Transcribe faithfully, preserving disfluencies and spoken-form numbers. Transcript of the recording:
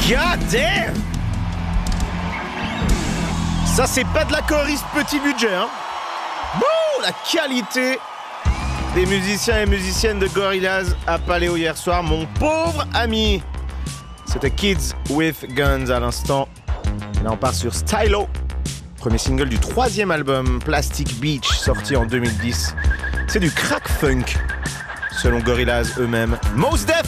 God damn! Ça, c'est pas de la choriste petit budget, hein? Bouh, la qualité des musiciens et musiciennes de Gorillaz à Paléo hier soir, mon pauvre ami. C'était Kids with Guns à l'instant. Et là, on part sur Stylo, premier single du troisième album Plastic Beach, sorti en deux mille dix. C'est du crack funk, selon Gorillaz eux-mêmes. Mos Def!